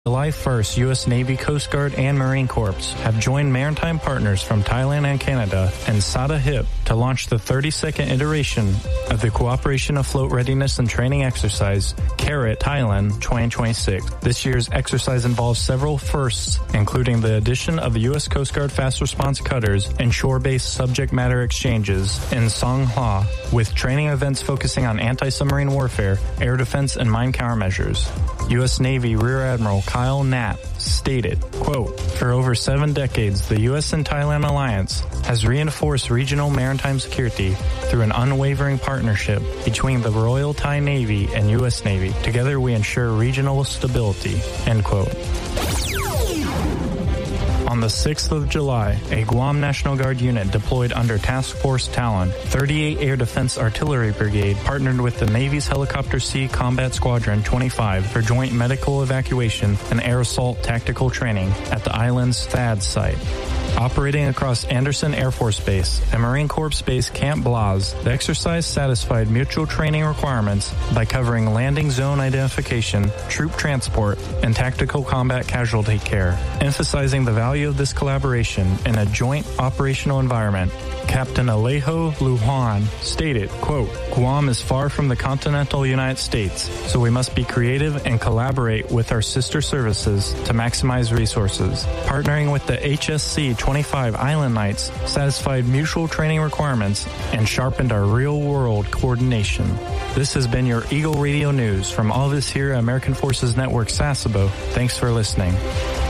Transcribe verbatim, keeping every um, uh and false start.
July first, U S Navy, Coast Guard, and Marine Corps have joined maritime partners from Thailand and Canada and SADA-HIP to launch the thirty-second iteration of the Cooperation Afloat Readiness and Training Exercise, CARET Thailand twenty twenty-six. This year's exercise involves several firsts, including the addition of the U S Coast Guard Fast Response Cutters and shore-based subject matter exchanges in Songhua, with training events focusing on anti-submarine warfare, air defense, and mine countermeasures. U S Navy Rear Admiral Kyle Knapp stated, quote, "For over seven decades, the U S and Thailand alliance has reinforced regional maritime security through an unwavering partnership between the Royal Thai Navy and U S Navy. Together we ensure regional stability," end quote. On the sixth of July, a Guam National Guard unit deployed under Task Force Talon, thirty-eight Air Defense Artillery Brigade partnered with the Navy's Helicopter Sea Combat Squadron twenty-five for joint medical evacuation and air assault tactical training at the island's THAAD site. Operating across Andersen Air Force Base and Marine Corps Base Camp Blaz, the exercise satisfied mutual training requirements by covering landing zone identification, troop transport, and tactical combat casualty care. Emphasizing the value of this collaboration in a joint operational environment, Captain Alejo Lujan stated, quote, "Guam is far from the continental United States, so we must be creative and collaborate with our sister services to maximize resources. Partnering with the H S C twenty-five Island Knights satisfied mutual training requirements and sharpened our real-world coordination." This has been your Eagle Radio News from all of us here at American Forces Network Sasebo. Thanks for listening.